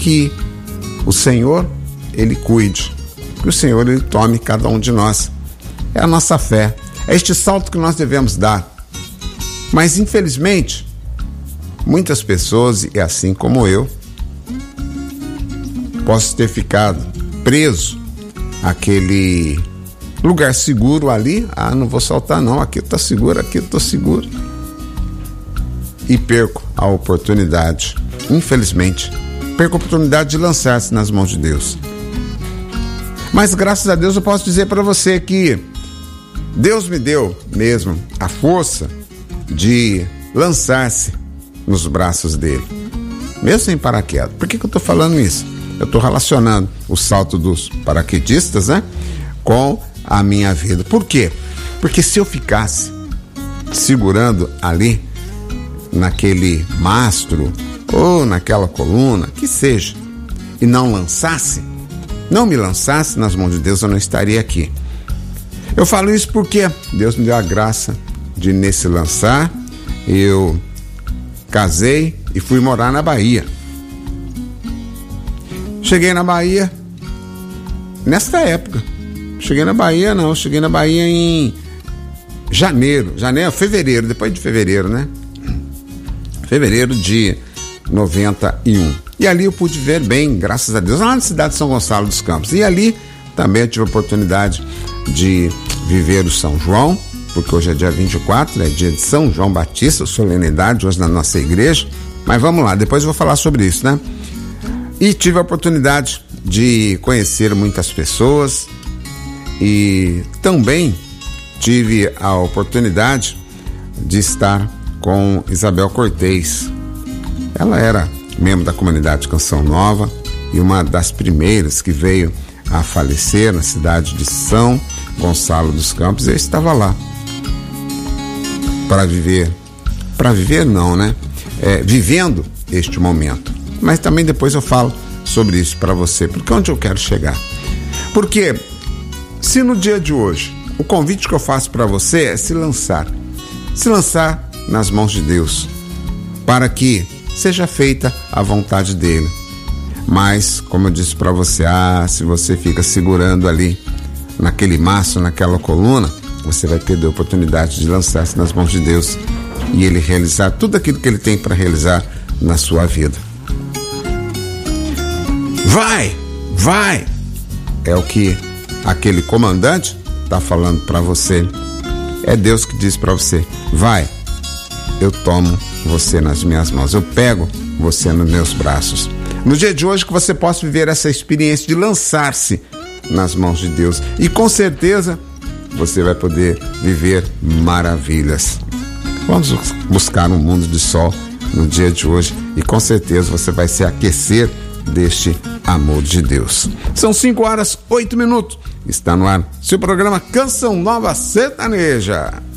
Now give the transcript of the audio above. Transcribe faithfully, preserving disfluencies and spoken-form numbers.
que o Senhor, Ele cuide, que o Senhor, Ele tome cada um de nós. É a nossa fé, é este salto que nós devemos dar. Mas, infelizmente, muitas pessoas, e assim como eu, posso ter ficado preso àquele lugar seguro ali. Ah, não vou saltar não, aqui tá seguro, aqui eu tô seguro. E perco a oportunidade, infelizmente, perco a oportunidade de lançar-se nas mãos de Deus. Mas graças a Deus eu posso dizer para você que Deus me deu mesmo a força de lançar-se nos braços dele, mesmo sem paraquedas. Por que que eu tô falando isso? Eu tô relacionando o salto dos paraquedistas, né, com a minha vida. Por quê? Porque se eu ficasse segurando ali naquele mastro ou naquela coluna, que seja, e não lançasse, não me lançasse nas mãos de Deus, eu não estaria aqui. Eu falo isso porque Deus me deu a graça de, nesse lançar, eu casei e fui morar na Bahia. Cheguei na Bahia nesta época. Cheguei na Bahia, não, cheguei na Bahia em janeiro, janeiro, fevereiro, depois de fevereiro, né? Fevereiro de noventa e um. E ali eu pude ver bem, graças a Deus, lá na cidade de São Gonçalo dos Campos. E ali também eu tive a oportunidade de viver o São João, porque hoje é dia vinte e quatro, é dia de São João Batista, solenidade hoje na nossa igreja. Mas vamos lá, depois eu vou falar sobre isso, né? E tive a oportunidade de conhecer muitas pessoas e também tive a oportunidade de estar com Isabel Cortez. Ela era membro da comunidade Canção Nova e uma das primeiras que veio a falecer na cidade de São Gonçalo dos Campos. Eu estava lá para viver, para viver não, né? É, vivendo este momento. Mas também depois eu falo sobre isso para você, porque onde eu quero chegar? Porque se no dia de hoje o convite que eu faço para você é se lançar, se lançar nas mãos de Deus, para que seja feita a vontade dele. Mas, como eu disse para você, ah, se você fica segurando ali naquele maço, naquela coluna, você vai perder a oportunidade de lançar-se nas mãos de Deus e ele realizar tudo aquilo que ele tem para realizar na sua vida. Vai, vai, é o que aquele comandante está falando para você. É Deus que diz para você, vai, eu tomo você nas minhas mãos, eu pego você nos meus braços. No dia de hoje que você possa viver essa experiência de lançar-se nas mãos de Deus e com certeza você vai poder viver maravilhas. Vamos buscar um mundo de sol no dia de hoje e com certeza você vai se aquecer deste amor de Deus. São cinco horas, oito minutos. Está no ar seu programa Canção Nova Sertaneja.